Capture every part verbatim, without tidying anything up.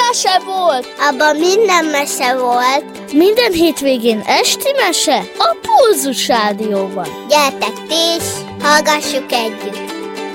mese volt? Abban minden mese volt. Minden hétvégén esti mese a Pulzus Rádióban. Gyertek ti is, hallgassuk együtt.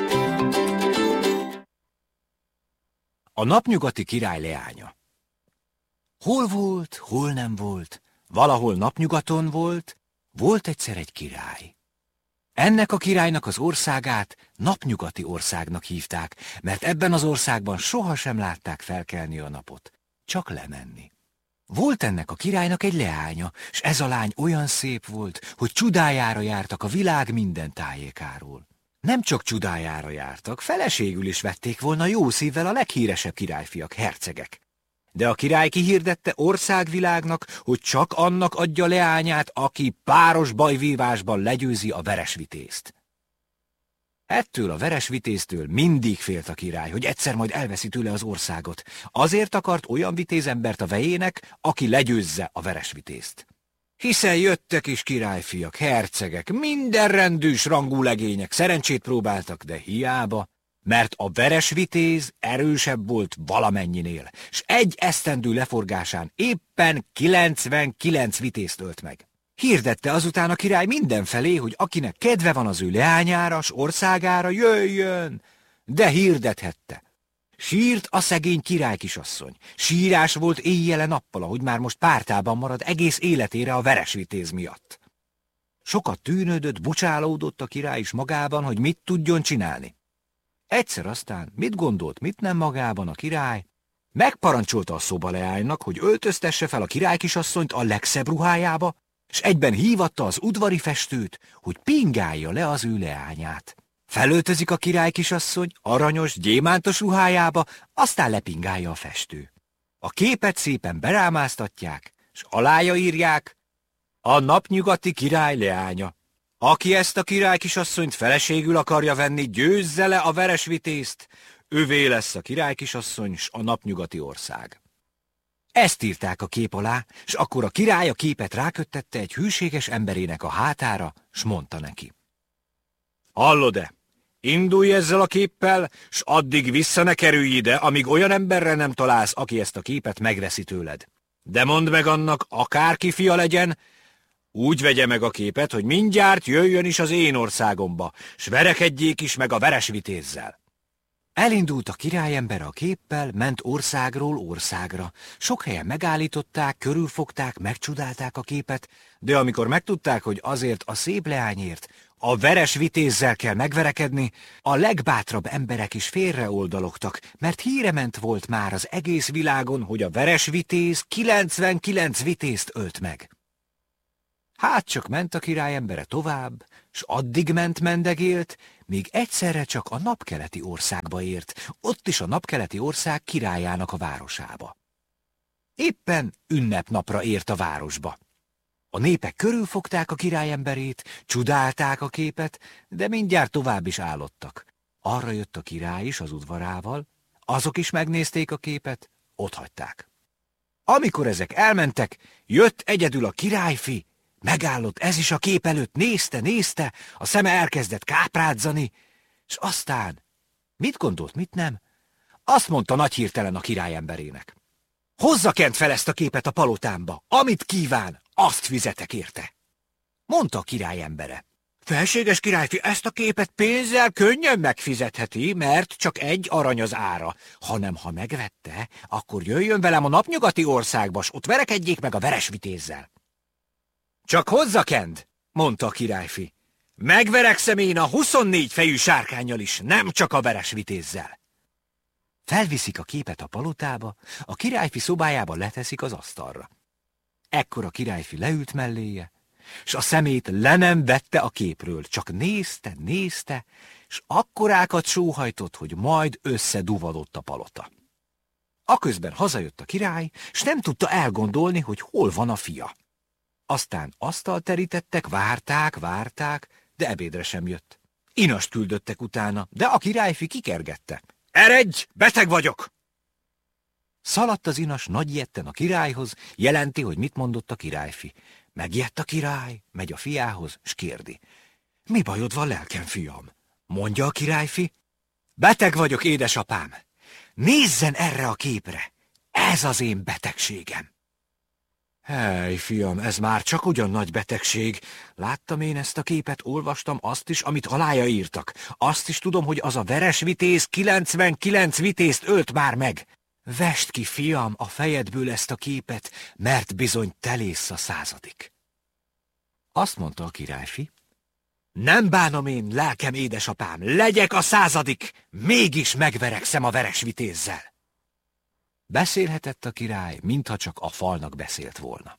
A napnyugati király leánya. Hol volt, hol nem volt, valahol napnyugaton volt, volt egyszer egy király. Ennek a királynak az országát napnyugati országnak hívták, mert ebben az országban sohasem látták felkelni a napot, csak lemenni. Volt ennek a királynak egy leánya, s ez a lány olyan szép volt, hogy csudájára jártak a világ minden tájékáról. Nem csak csudájára jártak, feleségül is vették volna jó szívvel a leghíresebb királyfiak, hercegek. De a király kihirdette országvilágnak, hogy csak annak adja leányát, aki páros bajvívásban legyőzi a veresvitézt. Ettől a veresvitéztől mindig félt a király, hogy egyszer majd elveszi tőle az országot. Azért akart olyan vitézembert a vejének, aki legyőzze a veresvitézt. Hiszen jöttek is királyfiak, hercegek, mindenrendűs rangú legények, szerencsét próbáltak, de hiába, mert a veresvitéz erősebb volt valamennyinél, s egy esztendő leforgásán éppen kilencvenkilenc vitézt ölt meg. Hirdette azután a király mindenfelé, hogy akinek kedve van az ő leányára, s országára, jöjjön, de hirdethette. Sírt a szegény királykisasszony. Sírás volt éjjele-nappal, hogy már most pártában marad egész életére a veresvitéz miatt. Sokat tűnődött, bucsálódott a király is magában, hogy mit tudjon csinálni. Egyszer aztán, mit gondolt, mit nem magában a király, megparancsolta a szobaleánynak, hogy öltöztesse fel a királykisasszonyt a legszebb ruhájába, s egyben hívatta az udvari festőt, hogy pingálja le az ő leányát. Felöltözik a királykisasszony aranyos, gyémántos ruhájába, aztán lepingálja a festő. A képet szépen berámáztatják, s alája írják: a napnyugati király leánya. Aki ezt a királykisasszonyt feleségül akarja venni, győzze le a veresvitézt, övé lesz a királykisasszony s a napnyugati ország. Ezt írták a kép alá, s akkor a király a képet ráköttette egy hűséges emberének a hátára, s mondta neki: hallod-e? Indulj ezzel a képpel, s addig vissza ne kerülj ide, amíg olyan emberre nem találsz, aki ezt a képet megveszi tőled. De mondd meg annak, akárki fia legyen, úgy vegye meg a képet, hogy mindjárt jöjjön is az én országomba, s verekedjék is meg a veresvitézzel. Elindult a királyember a képpel, ment országról országra. Sok helyen megállították, körülfogták, megcsodálták a képet, de amikor megtudták, hogy azért a szép leányért a veresvitézzel kell megverekedni, a legbátrabb emberek is félreoldalogtak, mert híre ment volt már az egész világon, hogy a veresvitéz kilencvenkilenc vitézt ölt meg. Hát csak ment a királyembere tovább, s addig ment mendegélt, míg egyszerre csak a napkeleti országba ért, ott is a napkeleti ország királyának a városába. Éppen ünnepnapra ért a városba. A népek körülfogták a királyemberét, csodálták a képet, de mindjárt tovább is állottak. Arra jött a király is az udvarával, azok is megnézték a képet, otthagyták. Amikor ezek elmentek, jött egyedül a királyfi, megállott ez is a kép előtt, nézte, nézte, a szeme elkezdett káprádzani, és aztán, mit gondolt, mit nem, azt mondta nagy hirtelen a királyemberének: hozza kent fel ezt a képet a palotámba, amit kíván, azt fizetek érte. Mondta a királyembere: felséges királyfi, ezt a képet pénzzel könnyen megfizetheti, mert csak egy arany az ára, hanem ha megvette, akkor jöjjön velem a napnyugati országba, s ott verekedjék meg a veresvitézzel. Csak hozza kent, mondta a királyfi. Megverekszem én a huszonnégy fejű sárkánnyal is, nem csak a veresvitézzel. Felviszik a képet a palotába, a királyfi szobájába leteszik az asztalra. Ekkor a királyfi leült melléje, s a szemét le nem vette a képről, csak nézte, nézte, s akkorákat sóhajtott, hogy majd összeduvadott a palota. Aközben hazajött a király, s nem tudta elgondolni, hogy hol van a fia. Aztán asztalt terítettek, várták, várták, de ebédre sem jött. Inast küldöttek utána, de a királyfi kikergette: eredj, beteg vagyok! Szaladt az inas nagyjetten a királyhoz, jelenti, hogy mit mondott a királyfi. Megijedt a király, megy a fiához, s kérdi: mi bajod van, lelkem, fiam? Mondja a királyfi: beteg vagyok, édesapám. Nézzen erre a képre! Ez az én betegségem. Hely, fiam, ez már csak ugyan nagy betegség. Láttam én ezt a képet, olvastam azt is, amit alája írtak. Azt is tudom, hogy az a veres vitéz kilencvenkilenc vitézt ölt már meg. Vesd ki, fiam, a fejedből ezt a képet, mert bizony te lész a századik. Azt mondta a királyfi, nem bánom én, lelkem édesapám, legyek a századik, mégis megverekszem a veres vitézzel. Beszélhetett a király, mintha csak a falnak beszélt volna.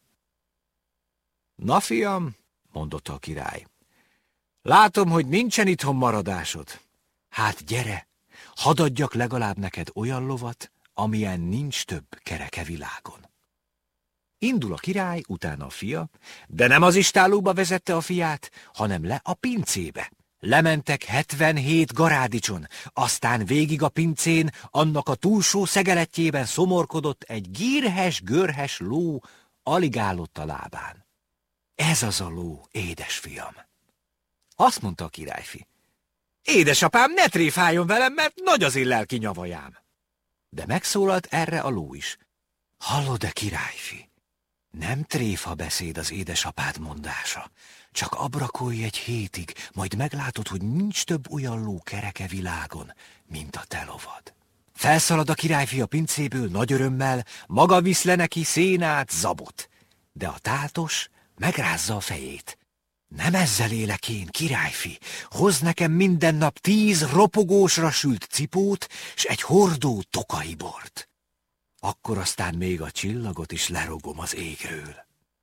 Na, fiam, mondotta a király, látom, hogy nincsen itthon maradásod. Hát gyere, hadd adjak legalább neked olyan lovat, amilyen nincs több kereke világon. Indul a király, utána a fia, de nem az istállóba vezette a fiát, hanem le a pincébe. Lementek hetvenhét garádicson, aztán végig a pincén, annak a túlsó szegeletjében szomorkodott egy gírhes, görhes ló, alig állott a lábán. Ez az a ló, édesfiam. Azt mondta a királyfi, édesapám, ne tréfáljon velem, mert nagy az én lelki nyavajám. De megszólalt erre a ló is. Hallod-e, királyfi? Nem tréfa beszéd az édesapád mondása. Csak abrakolj egy hétig, majd meglátod, hogy nincs több olyan ló kereke világon, mint a te lovad. Felszalad a királyfi a pincéből nagy örömmel, maga visz le neki szénát, zabot. De a tátos megrázza a fejét. Nem ezzel élek én, királyfi, hozz nekem minden nap tíz ropogósra sült cipót, s egy hordó tokai bort. Akkor aztán még a csillagot is lerogom az égről.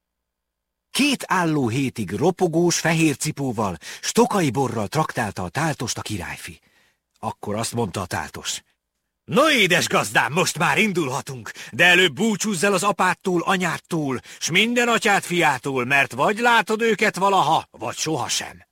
Két álló hétig ropogós fehér cipóval, s tokai borral traktálta a táltost a királyfi. Akkor azt mondta a táltos, no, édes gazdám, most már indulhatunk, de előbb búcsúzz el az apádtól, anyádtól, s minden atyád fiától, mert vagy látod őket valaha, vagy sohasem.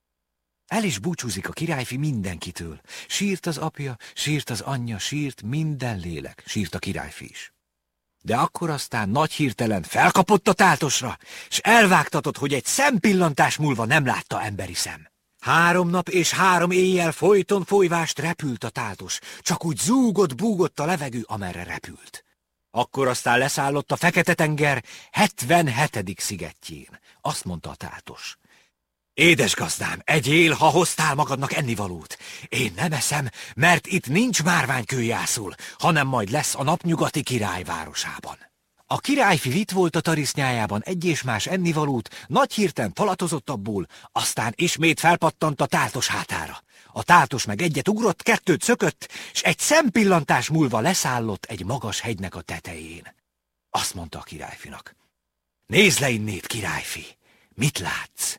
El is búcsúzik a királyfi mindenkitől. Sírt az apja, sírt az anyja, sírt minden lélek, sírt a királyfi is. De akkor aztán nagy hirtelen felkapott a táltosra, s elvágtatott, hogy egy szempillantás múlva nem látta emberi szem. Három nap és három éjjel folyton folyvást repült a táltos, csak úgy zúgott-búgott a levegő, amerre repült. Akkor aztán leszállott a Fekete-tenger hetvenhetedik szigetjén. Azt mondta a táltos, édes gazdám, egyél, ha hoztál magadnak ennivalót. Én nem eszem, mert itt nincs márványkőjászul, hanem majd lesz a napnyugati király városában. A királyfi vitt volt a tarisznyájában egy és más ennivalót, nagy hirten falatozott abból, aztán ismét felpattant a táltos hátára. A táltos meg egyet ugrott, kettőt szökött, s egy szempillantás múlva leszállott egy magas hegynek a tetején. Azt mondta a királyfinak, nézd le innét, királyfi, mit látsz?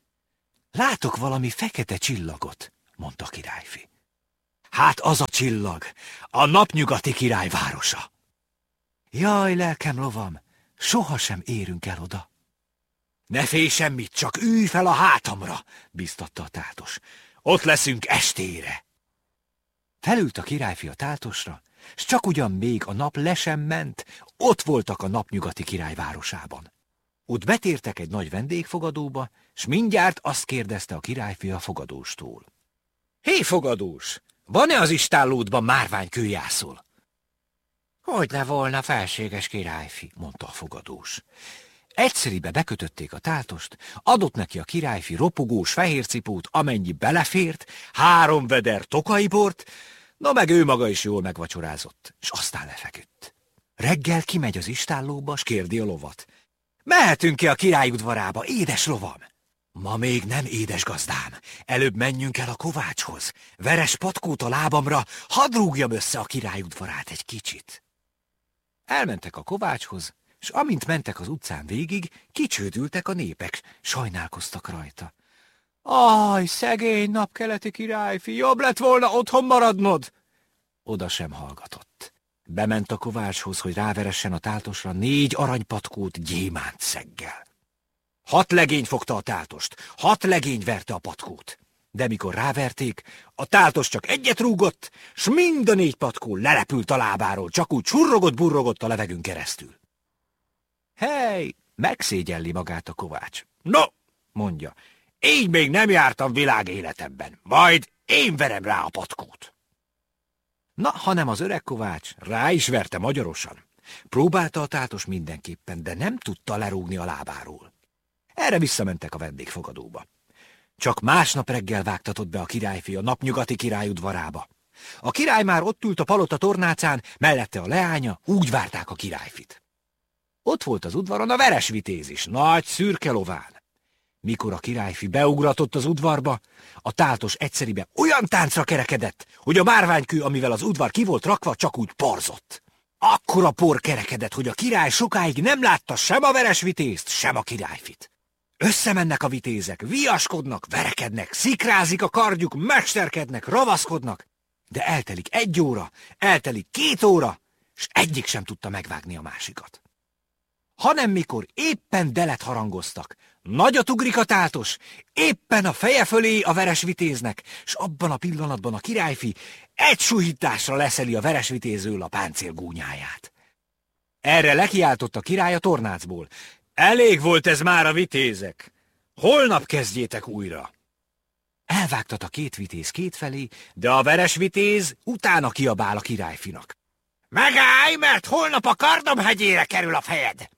Látok valami fekete csillagot, mondta a királyfi. Hát az a csillag, a napnyugati király városa. Jaj, lelkem lovam, sohasem érünk el oda. Ne félj semmit, csak ülj fel a hátamra, biztatta a táltos. Ott leszünk estére. Felült a királyfi a táltosra, s csak ugyan még a nap le sem ment, ott voltak a napnyugati király városában. Ott betértek egy nagy vendégfogadóba, s mindjárt azt kérdezte a királyfi a fogadóstól. Hé, fogadós, van-e az istállódban márványkőjászol? Hogy ne volna, felséges királyfi, mondta a fogadós. Egyszeribe bekötötték a táltost, adott neki a királyfi ropogós fehér cipót, amennyi belefért, három veder tokai bort, na meg ő maga is jól megvacsorázott, s aztán lefeküdt. Reggel kimegy az istállóba, s kérdi a lovat. Mehetünk-e a király udvarába, édes lovam? Ma még nem, édes gazdám. Előbb menjünk el a kovácshoz. Veres patkót a lábamra, hadd rúgjam össze a király udvarát egy kicsit. Elmentek a kovácshoz, s amint mentek az utcán végig, kicsődültek a népek, sajnálkoztak rajta. Aj, szegény napkeleti királyfi, jobb lett volna otthon maradnod! Oda sem hallgatott. Bement a kovácshoz, hogy ráveressen a táltosra négy aranypatkót gyémánt szeggel. Hat legény fogta a táltost, hat legény verte a patkót. De mikor ráverték, a táltos csak egyet rúgott, s mind a négy patkó lerepült a lábáról, csak úgy csurrogott-burrogott a levegőn keresztül. Hely, megszégyelli magát a kovács. No, mondja, így még nem jártam világéletemben, majd én verem rá a patkót. Na, hanem az öreg kovács rá is verte magyarosan. Próbálta a tátos mindenképpen, de nem tudta lerúgni a lábáról. Erre visszamentek a vendégfogadóba. Csak másnap reggel vágtatott be a királyfi a napnyugati király udvarába. A király már ott ült a palota tornácán, mellette a leánya, úgy várták a királyfit. Ott volt az udvaron a veresvitéz is, nagy szürke lován. Mikor a királyfi beugratott az udvarba, a tátos egyszeribe olyan táncra kerekedett, hogy a márványkő, amivel az udvar ki volt rakva, csak úgy porzott. Akkora por kerekedett, hogy a király sokáig nem látta sem a veresvitézt, sem a királyfit. Összemennek a vitézek, viaskodnak, verekednek, szikrázik a kardjuk, mesterkednek, ravaszkodnak, de eltelik egy óra, eltelik két óra, s egyik sem tudta megvágni a másikat. Hanem mikor éppen delet harangoztak, nagyot ugrik a tátos, éppen a feje fölé a veresvitéznek, s abban a pillanatban a királyfi egy suhításra leszeli a veresvitézől a páncélgúnyáját. Erre lekiáltott a király a tornácból: elég volt ez már a vitézek, holnap kezdjétek újra. Elvágtat a két vitéz kétfelé, de a veresvitéz utána kiabál a királyfinak: megállj, mert holnap a kardom hegyére kerül a fejed!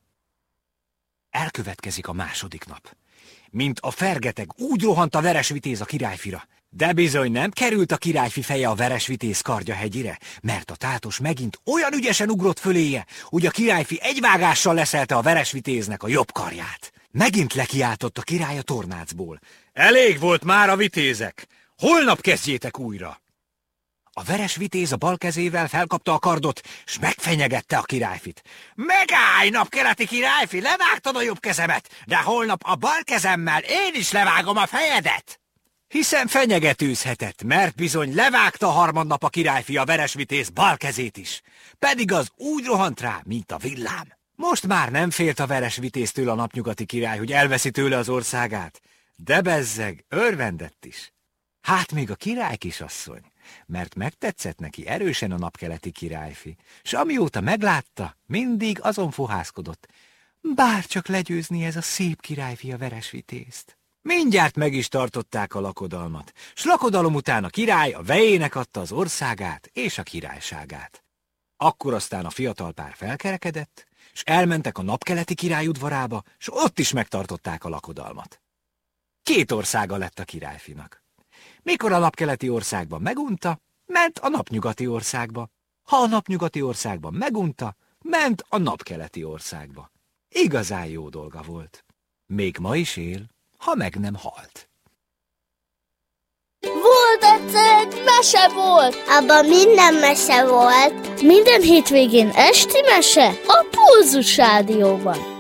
Elkövetkezik a második nap. Mint a fergeteg, úgy rohant a veresvitéz a királyfira. De bizony nem került a királyfi feje a veresvitéz kardja hegyire, mert a tátos megint olyan ügyesen ugrott föléje, hogy a királyfi egy vágással leszelte a veresvitéznek a jobb karját. Megint lekiáltott a király a tornácból: elég volt már a vitézek, holnap kezdjétek újra. A veresvitéz a bal kezével felkapta a kardot, s megfenyegette a királyfit. Megállj, napkeleti királyfi, levágtad a jobb kezemet, de holnap a bal kezemmel én is levágom a fejedet. Hiszen fenyegetőzhetett, mert bizony levágta harmadnap a királyfi a veresvitéz bal kezét is, pedig az úgy rohant rá, mint a villám. Most már nem félt a veresvitéztől a napnyugati király, hogy elveszi tőle az országát, de bezzeg, örvendett is. Hát még a király kisasszony, mert megtetszett neki erősen a napkeleti királyfi, s amióta meglátta, mindig azon fohászkodott: bár csak legyőzni ez a szép királyfi a veresvitézt. Mindjárt meg is tartották a lakodalmat, s lakodalom után a király a vejének adta az országát és a királyságát. Akkor aztán a fiatal pár felkerekedett, s elmentek a napkeleti király udvarába, s ott is megtartották a lakodalmat. Két országa lett a királyfinak. Mikor a napkeleti országban megunta, ment a napnyugati országba. Ha a napnyugati országban megunta, ment a napkeleti országba. Igazán jó dolga volt. Még ma is él, ha meg nem halt. Volt egyszer egy mese volt. Abban minden mese volt. Minden hétvégén esti mese a Pulzus Rádióban.